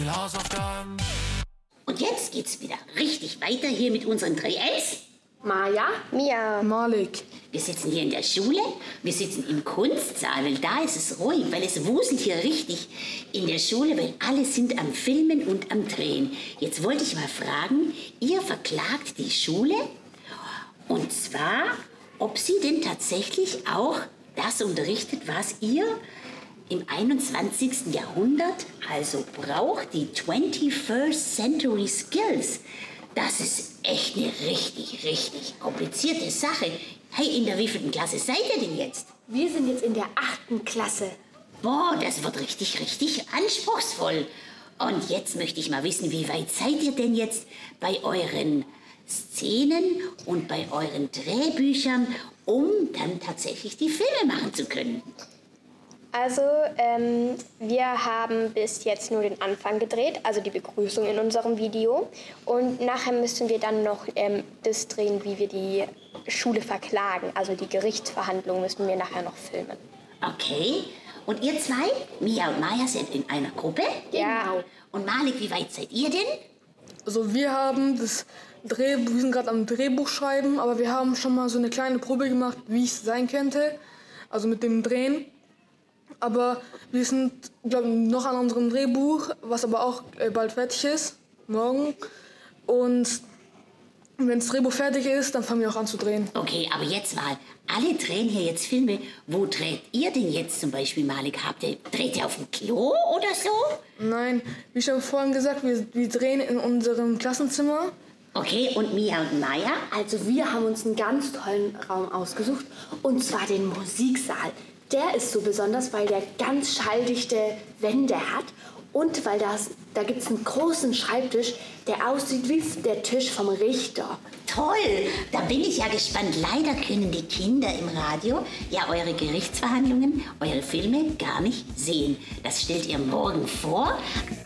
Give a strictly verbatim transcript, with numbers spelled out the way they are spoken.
Und jetzt geht's wieder richtig weiter hier mit unseren drei Ls. Maja, Mia, Malik. Wir sitzen hier in der Schule, wir sitzen im Kunstsaal, weil da ist es ruhig, weil es wuselt hier richtig in der Schule, weil alle sind am Filmen und am Drehen. Jetzt wollte ich mal fragen, ihr verklagt die Schule, und zwar, ob sie denn tatsächlich auch das unterrichtet, was ihr im einundzwanzigsten Jahrhundert also braucht, die twenty-first Century Skills. Das ist echt eine richtig, richtig komplizierte Sache. Hey, in der wievielten Klasse seid ihr denn jetzt? wir sind jetzt in der achten Klasse. Boah, das wird richtig, richtig anspruchsvoll. Und jetzt möchte ich mal wissen, wie weit seid ihr denn jetzt bei euren Szenen und bei euren Drehbüchern, um dann tatsächlich die Filme machen zu können? also ähm, wir haben bis jetzt nur den Anfang gedreht, also die Begrüßung in unserem Video. Und nachher müssen wir dann noch ähm, das drehen, wie wir die Schule verklagen. Also die Gerichtsverhandlungen müssen wir nachher noch filmen. Okay. Und ihr zwei, Mia und Maja, seid in einer Gruppe? Ja. Und Malik, wie weit seid ihr denn? Also wir haben das Drehbuch, wir sind gerade am Drehbuch schreiben, aber wir haben schon mal so eine kleine Probe gemacht, wie es sein könnte, also mit dem Drehen. Aber wir sind, glaube ich, noch an unserem Drehbuch, was aber auch äh, bald fertig ist, morgen. Und wenn das Drehbuch fertig ist, dann fangen wir auch an zu drehen. Okay, aber jetzt mal, alle drehen hier jetzt Filme. Wo dreht ihr denn jetzt zum Beispiel, Malik? Habt ihr, dreht ihr auf dem Klo oder so? Nein, wie schon vorhin gesagt, wir, wir drehen in unserem Klassenzimmer. Okay, und Mia und Maja? Also wir haben uns einen ganz tollen Raum ausgesucht, und zwar den Musiksaal. Der ist so besonders, weil der ganz schalldichte Wände hat und weil das, da gibt es einen großen Schreibtisch, der aussieht wie der Tisch vom Richter. Toll, da bin ich ja gespannt. Leider können die Kinder im Radio ja eure Gerichtsverhandlungen, eure Filme gar nicht sehen. Das stellt ihr morgen vor.